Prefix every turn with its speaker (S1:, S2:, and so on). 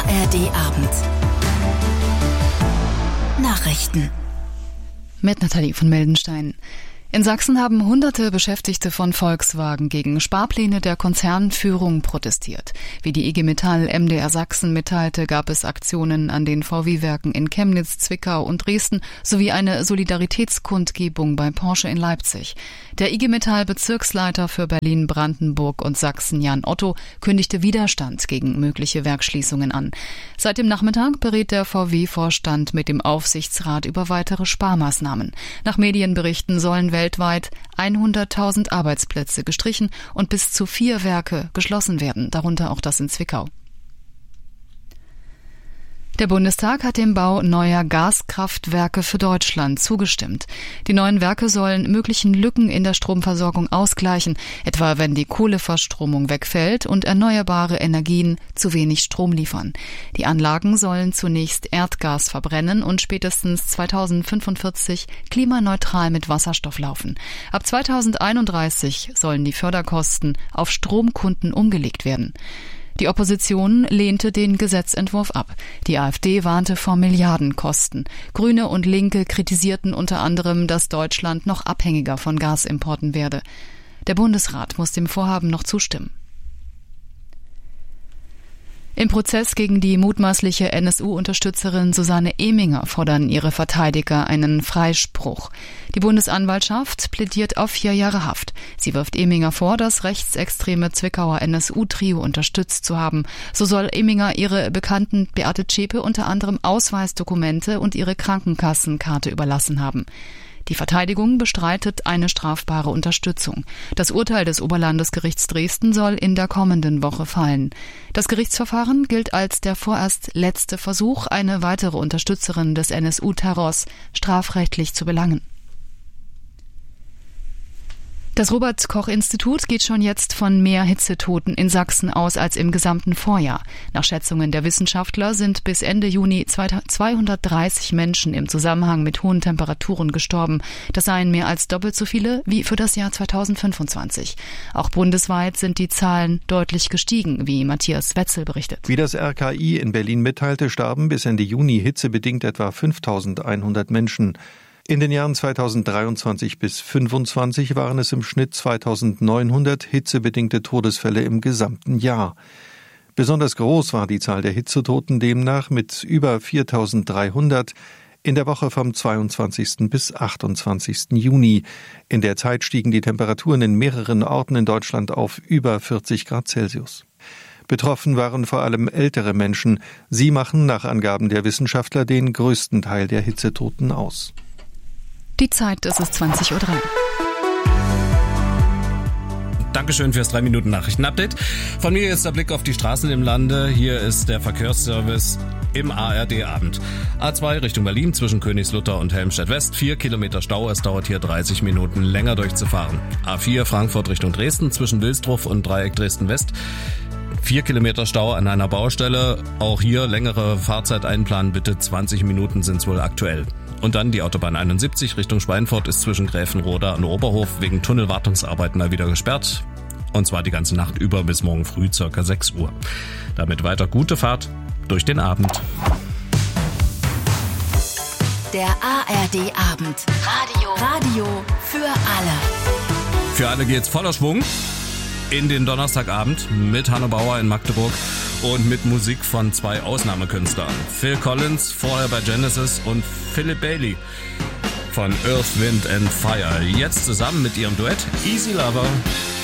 S1: ARD-Abend. Nachrichten.
S2: Mit Nathalie von Meldenstein. In Sachsen haben Hunderte Beschäftigte von Volkswagen gegen Sparpläne der Konzernführung protestiert. Wie die IG Metall MDR Sachsen mitteilte, gab es Aktionen an den VW-Werken in Chemnitz, Zwickau und Dresden sowie eine Solidaritätskundgebung bei Porsche in Leipzig. Der IG Metall Bezirksleiter für Berlin, Brandenburg und Sachsen, Jan Otto, kündigte Widerstand gegen mögliche Werksschließungen an. Seit dem Nachmittag berät der VW-Vorstand mit dem Aufsichtsrat über weitere Sparmaßnahmen. Nach Medienberichten sollen weltweit 100.000 Arbeitsplätze gestrichen und bis zu 4 Werke geschlossen werden, darunter auch das in Zwickau. Der Bundestag hat dem Bau neuer Gaskraftwerke für Deutschland zugestimmt. Die neuen Werke sollen möglichen Lücken in der Stromversorgung ausgleichen, etwa wenn die Kohleverstromung wegfällt und erneuerbare Energien zu wenig Strom liefern. Die Anlagen sollen zunächst Erdgas verbrennen und spätestens 2045 klimaneutral mit Wasserstoff laufen. Ab 2031 sollen die Förderkosten auf Stromkunden umgelegt werden. Die Opposition lehnte den Gesetzentwurf ab. Die AfD warnte vor Milliardenkosten. Grüne und Linke kritisierten unter anderem, dass Deutschland noch abhängiger von Gasimporten werde. Der Bundesrat muss dem Vorhaben noch zustimmen. Im Prozess gegen die mutmaßliche NSU-Unterstützerin Susanne Eminger fordern ihre Verteidiger einen Freispruch. Die Bundesanwaltschaft plädiert auf 4 Jahre Haft. Sie wirft Eminger vor, das rechtsextreme Zwickauer NSU-Trio unterstützt zu haben. So soll Eminger ihre Bekannten Beate Zschäpe unter anderem Ausweisdokumente und ihre Krankenkassenkarte überlassen haben. Die Verteidigung bestreitet eine strafbare Unterstützung. Das Urteil des Oberlandesgerichts Dresden soll in der kommenden Woche fallen. Das Gerichtsverfahren gilt als der vorerst letzte Versuch, eine weitere Unterstützerin des NSU-Terrors strafrechtlich zu belangen. Das Robert-Koch-Institut geht schon jetzt von mehr Hitzetoten in Sachsen aus als im gesamten Vorjahr. Nach Schätzungen der Wissenschaftler sind bis Ende Juni 230 Menschen im Zusammenhang mit hohen Temperaturen gestorben. Das seien mehr als doppelt so viele wie für das Jahr 2025. Auch bundesweit sind die Zahlen deutlich gestiegen, wie Matthias Wetzel berichtet.
S3: Wie das RKI in Berlin mitteilte, starben bis Ende Juni hitzebedingt etwa 5.100 Menschen. In den Jahren 2023 bis 2025 waren es im Schnitt 2.900 hitzebedingte Todesfälle im gesamten Jahr. Besonders groß war die Zahl der Hitzetoten demnach mit über 4.300 in der Woche vom 22. bis 28. Juni. In der Zeit stiegen die Temperaturen in mehreren Orten in Deutschland auf über 40 Grad Celsius. Betroffen waren vor allem ältere Menschen. Sie machen nach Angaben der Wissenschaftler den größten Teil der Hitzetoten aus.
S2: Die Zeit, es ist 20:03 Uhr.
S4: Dankeschön fürs 3-Minuten-Nachrichten-Update. Von mir ist der Blick auf die Straßen im Lande. Hier ist der Verkehrsservice im ARD-Abend. A2 Richtung Berlin zwischen Königslutter und Helmstedt-West. 4 Kilometer Stau. Es dauert hier 30 Minuten länger durchzufahren. A4 Frankfurt Richtung Dresden zwischen Wilsdruff und Dreieck Dresden-West. 4 Kilometer Stau an einer Baustelle. Auch hier längere Fahrzeit einplanen, bitte. 20 Minuten sind es wohl aktuell. Und dann die Autobahn 71 Richtung Schweinfurt ist zwischen Gräfenroda und Oberhof wegen Tunnelwartungsarbeiten mal wieder gesperrt. Und zwar die ganze Nacht über bis morgen früh ca. 6 Uhr. Damit weiter gute Fahrt durch den Abend.
S1: Der ARD-Abend. Radio für alle.
S4: Für alle geht's voller Schwung in den Donnerstagabend mit Hanno Bauer in Magdeburg und mit Musik von 2 Ausnahmekünstlern. Phil Collins, vorher bei Genesis, und Philip Bailey von Earth, Wind and Fire. Jetzt zusammen mit ihrem Duett Easy Lover.